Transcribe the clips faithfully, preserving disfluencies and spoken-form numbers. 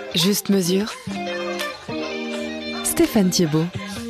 Juste mesure. Stéphane Thiebaud.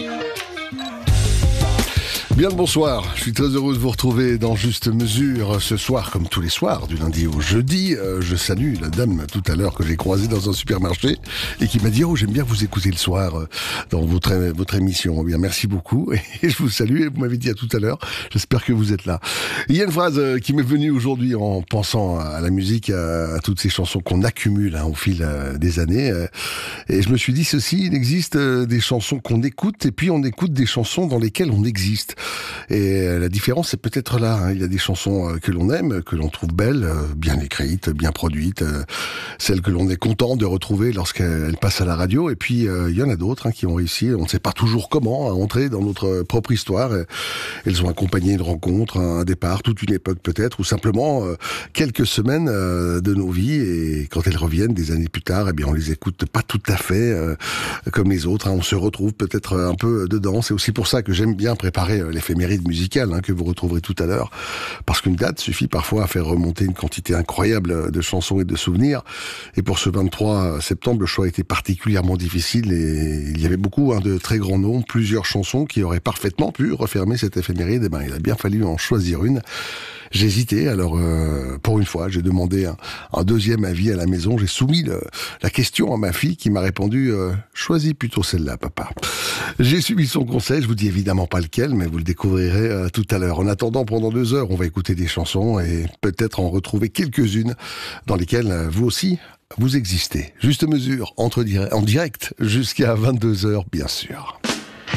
Bien le bonsoir, je suis très heureux de vous retrouver dans Juste Mesure ce soir, comme tous les soirs, du lundi au jeudi. Euh, je salue la dame tout à l'heure que j'ai croisée dans un supermarché et qui m'a dit « Oh, j'aime bien vous écouter le soir euh, dans votre, votre émission. » Eh bien, merci beaucoup et je vous salue et vous m'avez dit à tout à l'heure, j'espère que vous êtes là. Il y a une phrase euh, qui m'est venue aujourd'hui en pensant à la musique, à, à toutes ces chansons qu'on accumule hein, au fil euh, des années. Euh, et je me suis dit ceci, il existe euh, des chansons qu'on écoute et puis on écoute des chansons dans lesquelles on existe. Et la différence, c'est peut-être là. Hein. Il y a des chansons que l'on aime, que l'on trouve belles, bien écrites, bien produites, celles que l'on est content de retrouver lorsqu'elles passent à la radio. Et puis, euh, il y en a d'autres hein, qui ont réussi, on ne sait pas toujours comment, à entrer dans notre propre histoire. Elles ont accompagné une rencontre, un départ, toute une époque peut-être, ou simplement euh, quelques semaines euh, de nos vies. Et quand elles reviennent des années plus tard, eh bien, on les écoute pas tout à fait euh, comme les autres. Hein. On se retrouve peut-être un peu dedans. C'est aussi pour ça que j'aime bien préparer euh, l'éphéméride musicale hein, que vous retrouverez tout à l'heure, parce qu'une date suffit parfois à faire remonter une quantité incroyable de chansons et de souvenirs. Et pour ce vingt-trois septembre, le choix a été particulièrement difficile et il y avait beaucoup hein, de très grands noms, plusieurs chansons qui auraient parfaitement pu refermer cette éphéméride. Et ben, il a bien fallu en choisir une. J'hésitais, alors euh, pour une fois, j'ai demandé un, un deuxième avis à la maison. J'ai soumis le, la question à ma fille qui m'a répondu euh, « Choisis plutôt celle-là, papa ». J'ai suivi son conseil, je vous dis évidemment pas lequel, mais vous le découvrirez euh, tout à l'heure. En attendant, pendant deux heures, on va écouter des chansons et peut-être en retrouver quelques-unes dans lesquelles euh, vous aussi, vous existez. Juste mesure, entre dire, en direct, jusqu'à vingt-deux heures, bien sûr.